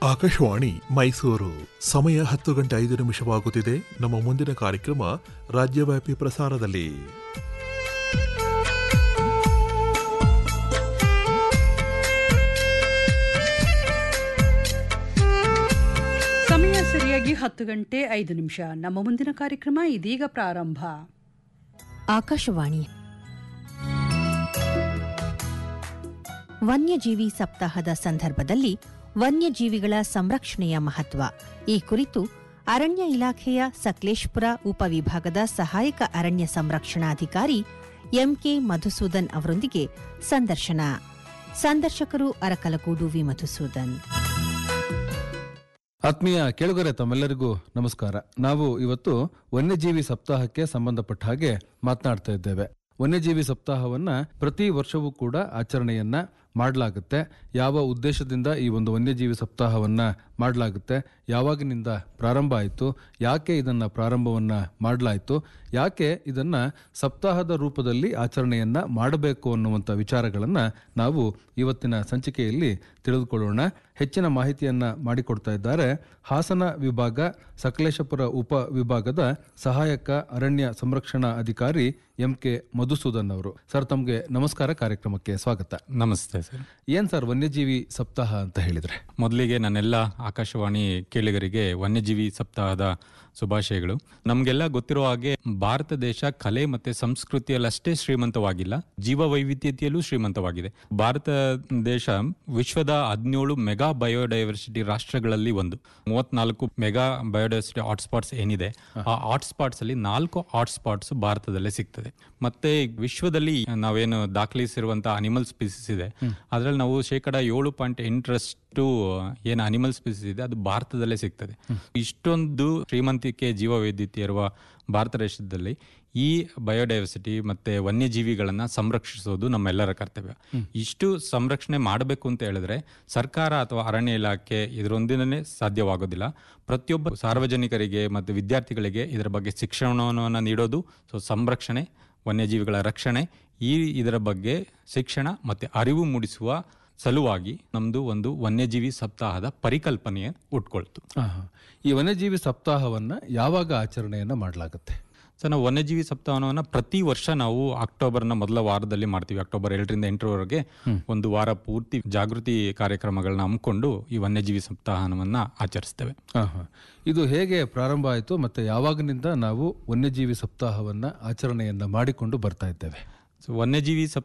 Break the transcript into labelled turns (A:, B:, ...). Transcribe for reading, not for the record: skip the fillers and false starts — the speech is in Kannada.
A: ಆಕಾಶವಾಣಿ ಮೈಸೂರು. ಸಮಯ 10:05 ನಮ್ಮ ಮುಂದಿನ ಕಾರ್ಯಕ್ರಮ ರಾಜ್ಯವ್ಯಾಪಿ ಪ್ರಸಾರದಲ್ಲಿ.
B: ಸಮಯ ಸರಿಯಾಗಿ 10:05. ನಮ್ಮ ಮುಂದಿನ ಕಾರ್ಯಕ್ರಮ ಇದೀಗ ಪ್ರಾರಂಭ.
C: ಆಕಾಶವಾಣಿ ವನ್ಯಜೀವಿ ಸಪ್ತಾಹದ ಸಂದರ್ಭದಲ್ಲಿ ವನ್ಯಜೀವಿಗಳ ಸಂರಕ್ಷಣೆಯ ಮಹತ್ವ ಈ ಕುರಿತು ಅರಣ್ಯ ಇಲಾಖೆಯ ಸಕಲೇಶಪುರ ಉಪವಿಭಾಗದ ಸಹಾಯಕ ಅರಣ್ಯ ಸಂರಕ್ಷಣಾಧಿಕಾರಿ ಎಂಕೆ ಮಧುಸೂದನ್ ಅವರೊಂದಿಗೆ ಸಂದರ್ಶನ. ಸಂದರ್ಶಕರು ಅರಕಲಗೂಡು ವಿ ಮಧುಸೂದನ್.
D: ಆತ್ಮೀಯ ಕೇಳುಗರೆ, ತಮ್ಮೆಲ್ಲರಿಗೂ ನಮಸ್ಕಾರ. ನಾವು ಇವತ್ತು ವನ್ಯಜೀವಿ ಸಪ್ತಾಹಕ್ಕೆ ಸಂಬಂಧಪಟ್ಟ ಹಾಗೆ ಮಾತನಾಡ್ತಾ ಇದ್ದೇವೆ. ವನ್ಯಜೀವಿ ಸಪ್ತಾಹವನ್ನ ಪ್ರತಿ ವರ್ಷವೂ ಕೂಡ ಆಚರಣೆಯನ್ನ ಮಾಡಲಾಗುತ್ತೆ. ಯಾವ ಉದ್ದೇಶದಿಂದ ಈ ಒಂದು ವನ್ಯಜೀವಿ ಸಪ್ತಾಹವನ್ನ ಮಾಡಲಾಗುತ್ತೆ, ಯಾವಾಗಿನಿಂದ ಪ್ರಾರಂಭ ಆಯಿತು, ಯಾಕೆ ಇದನ್ನ ಪ್ರಾರಂಭವನ್ನ ಮಾಡಲಾಯಿತು, ಯಾಕೆ ಇದನ್ನ ಸಪ್ತಾಹದ ರೂಪದಲ್ಲಿ ಆಚರಣೆಯನ್ನ ಮಾಡಬೇಕು ಅನ್ನುವಂಥ ವಿಚಾರಗಳನ್ನ ನಾವು ಇವತ್ತಿನ ಸಂಚಿಕೆಯಲ್ಲಿ ತಿಳಿದುಕೊಳ್ಳೋಣ. ಹೆಚ್ಚಿನ ಮಾಹಿತಿಯನ್ನ ಮಾಡಿಕೊಡ್ತಾ ಇದ್ದಾರೆ ಹಾಸನ ವಿಭಾಗ ಸಕಲೇಶಪುರ ಉಪ ವಿಭಾಗದ ಸಹಾಯಕ ಅರಣ್ಯ ಸಂರಕ್ಷಣಾ ಅಧಿಕಾರಿ ಎಂಕೆ ಮಧುಸೂದನ್ ಅವರು. ಸರ್, ತಮಗೆ ನಮಸ್ಕಾರ, ಕಾರ್ಯಕ್ರಮಕ್ಕೆ ಸ್ವಾಗತ.
E: ನಮಸ್ತೆ ಸರ್.
D: ಏನ್ ಸರ್ ವನ್ಯಜೀವಿ ಸಪ್ತಾಹ ಅಂತ ಹೇಳಿದ್ರೆ?
E: ಮೊದಲಿಗೆ ನನ್ನೆಲ್ಲ ಆಕಾಶವಾಣಿ ಕೇಳಿಗರಿಗೆ ವನ್ಯಜೀವಿ ಸಪ್ತಾಹದ ಶುಭಾಶಯಗಳು. ನಮಗೆಲ್ಲ ಗೊತ್ತಿರೋ ಹಾಗೆ ಭಾರತ ದೇಶ ಕಲೆ ಮತ್ತೆ ಸಂಸ್ಕೃತಿಯಲ್ಲಷ್ಟೇ ಶ್ರೀಮಂತವಾಗಿಲ್ಲ, ಜೀವ ವೈವಿಧ್ಯತೆಯಲ್ಲೂ ಶ್ರೀಮಂತವಾಗಿದೆ. ಭಾರತ ದೇಶ ವಿಶ್ವದ 17 ಮೆಗಾ ಬಯೋಡೈವರ್ಸಿಟಿ ರಾಷ್ಟ್ರಗಳಲ್ಲಿ ಒಂದು. 34 ಮೆಗಾ ಬಯೋಡೈವರ್ಸಿಟಿ ಹಾಟ್ಸ್ಪಾಟ್ಸ್ ಏನಿದೆ, ಆ ಹಾಟ್ಸ್ಪಾಟ್ಸ್ ಅಲ್ಲಿ 4 ಹಾಟ್ಸ್ಪಾಟ್ಸ್ ಭಾರತದಲ್ಲೇ ಸಿಗ್ತದೆ. ಮತ್ತೆ ವಿಶ್ವದಲ್ಲಿ ನಾವೇನು ದಾಖಲಿಸಿರುವಂತಹ ಅನಿಮಲ್ ಸ್ಪೀಸಿಸ್ ಇದೆ, ಅದರಲ್ಲಿ ನಾವು 7.8% ಏನು ಅನಿಮಲ್ ಸ್ಪೀಸಿಸ್ ಇದೆ ಅದು ಭಾರತದಲ್ಲೇ ಸಿಗ್ತದೆ. ಇಷ್ಟೊಂದು ಶ್ರೀಮಂತಿಕೆ ಜೀವ ವೈವಿಧ್ಯತೆ ಇರುವ ಭಾರತ ದೇಶದಲ್ಲಿ ಈ ಬಯೋಡೈವರ್ಸಿಟಿ ಮತ್ತೆ ವನ್ಯಜೀವಿಗಳನ್ನ ಸಂರಕ್ಷಿಸೋದು ನಮ್ಮೆಲ್ಲರ ಕರ್ತವ್ಯ. ಇಷ್ಟು ಸಂರಕ್ಷಣೆ ಮಾಡಬೇಕು ಅಂತ ಹೇಳಿದ್ರೆ ಸರ್ಕಾರ ಅಥವಾ ಅರಣ್ಯ ಇಲಾಖೆ ಇದರೊಂದಿನೇ ಸಾಧ್ಯವಾಗೋದಿಲ್ಲ. ಪ್ರತಿಯೊಬ್ಬ ಸಾರ್ವಜನಿಕರಿಗೆ ಮತ್ತು ವಿದ್ಯಾರ್ಥಿಗಳಿಗೆ ಇದರ ಬಗ್ಗೆ ಶಿಕ್ಷಣವನ್ನು ನೀಡೋದು, ಸಂರಕ್ಷಣೆ, ವನ್ಯಜೀವಿಗಳ ರಕ್ಷಣೆ, ಇದರ ಬಗ್ಗೆ ಶಿಕ್ಷಣ ಮತ್ತೆ ಅರಿವು ಮೂಡಿಸುವ ಸಲುವಾಗಿ ನಮ್ದು ಒಂದು ವನ್ಯಜೀವಿ ಸಪ್ತಾಹದ ಪರಿಕಲ್ಪನೆ ಹುಟ್ಕೊಳ್ತು.
D: ಈ ವನ್ಯಜೀವಿ ಸಪ್ತಾಹವನ್ನ ಯಾವಾಗ ಆಚರಣೆಯನ್ನ ಮಾಡಲಾಗುತ್ತೆ?
E: ಸೊ ನಾವು ವನ್ಯಜೀವಿ ಸಪ್ತಾಹವನ್ನು ಪ್ರತಿ ವರ್ಷ ನಾವು ಅಕ್ಟೋಬರ್ನ ಮೊದಲ ವಾರದಲ್ಲಿ ಮಾಡ್ತೀವಿ. ಅಕ್ಟೋಬರ್ 2ರಿಂದ 8ರವರೆಗೆ ಒಂದು ವಾರ ಪೂರ್ತಿ ಜಾಗೃತಿ ಕಾರ್ಯಕ್ರಮಗಳನ್ನ ಹಮ್ಮಿಕೊಂಡು ಈ ವನ್ಯಜೀವಿ ಸಪ್ತಾಹವನ್ನ ಆಚರಿಸ್ತೇವೆ.
D: ಇದು ಹೇಗೆ ಪ್ರಾರಂಭ ಆಯಿತು ಮತ್ತೆ ಯಾವಾಗಿನಿಂದ ನಾವು ವನ್ಯಜೀವಿ ಸಪ್ತಾಹವನ್ನ ಆಚರಣೆಯನ್ನ ಮಾಡಿಕೊಂಡು ಬರ್ತಾ ಇದ್ದೇವೆ?
E: ವನ್ಯಜೀವಿ